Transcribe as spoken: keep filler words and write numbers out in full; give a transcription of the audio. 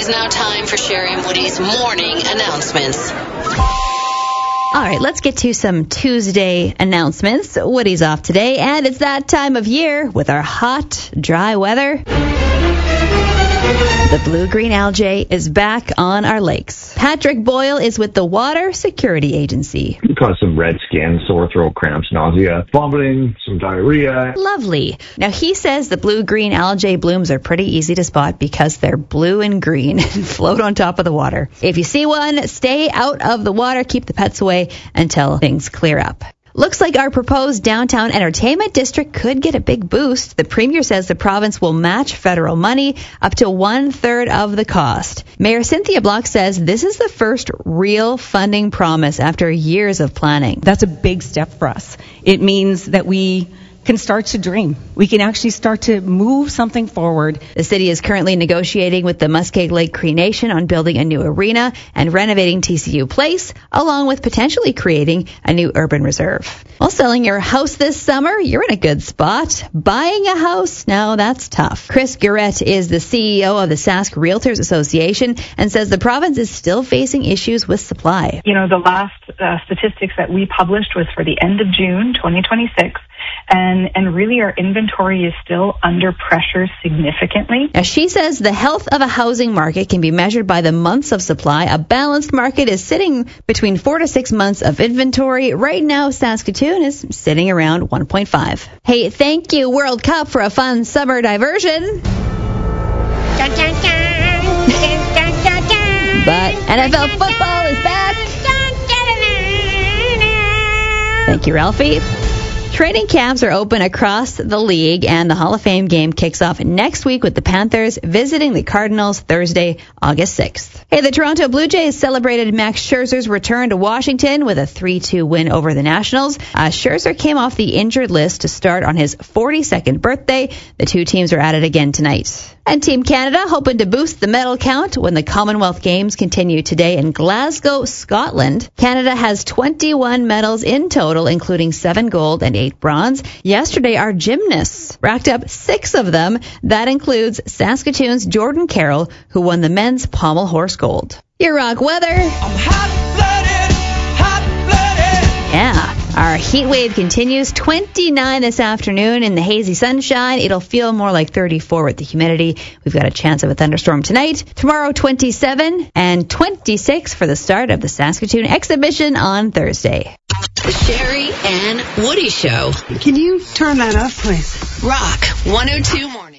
is now time for Sherry and Woody's morning announcements. All right, let's get to some Tuesday announcements. Woody's off today, and it's that time of year with our hot, dry weather. The blue-green algae is back on our lakes. Patrick Boyle is with the Water Security Agency. It can cause some red skin, sore throat, cramps, nausea, vomiting, some diarrhea. Lovely. Now, he says the blue-green algae blooms are pretty easy to spot because they're blue and green and float on top of the water. If you see one, stay out of the water, keep the pets away until things clear up. Looks like our proposed downtown entertainment district could get a big boost. The premier says the province will match federal money up to one-third of the cost. Mayor Cynthia Block says this is the first real funding promise after years of planning. That's a big step for us. It means that we can start to dream. We can actually start to move something forward. The city is currently negotiating with the Muskeg Lake Cree Nation on building a new arena and renovating T C U Place, along with potentially creating a new urban reserve. While selling your house this summer, you're in a good spot. Buying a house? No, that's tough. Chris Garrett is the C E O of the Sask Realtors Association and says the province is still facing issues with supply. You know, the last uh, statistics that we published was for the end of June twenty twenty-six. And, and really our inventory is still under pressure significantly. Now, she says the health of a housing market can be measured by the months of supply. A balanced market is sitting between four to six months of inventory. Right now, Saskatoon is sitting around one point five. Hey, thank you, World Cup, for a fun summer diversion. Dun, dun, dun. Dun, dun, dun, dun. But N F L football is back. Thank you, Ralphie. Training camps are open across the league, and the Hall of Fame game kicks off next week with the Panthers visiting the Cardinals Thursday, August sixth. Hey, the Toronto Blue Jays celebrated Max Scherzer's return to Washington with a three two win over the Nationals. Uh, Scherzer came off the injured list to start on his forty-second birthday. The two teams are at it again tonight. And Team Canada hoping to boost the medal count when the Commonwealth Games continue today in Glasgow, Scotland. Canada has twenty-one medals in total, including seven gold and eight bronze. Yesterday, our gymnasts racked up six of them. That includes Saskatoon's Jordan Carroll, who won the men's pommel horse gold. Your rock weather. I'm hot-blooded, hot-blooded. Yeah. Our heat wave continues. twenty-nine this afternoon in the hazy sunshine. It'll feel more like thirty-four with the humidity. We've got a chance of a thunderstorm tonight. Tomorrow, twenty-seven and twenty-six for the start of the Saskatoon exhibition on Thursday. The Sherry and Woody Show. Can you turn that up, please? Rock one oh two Morning.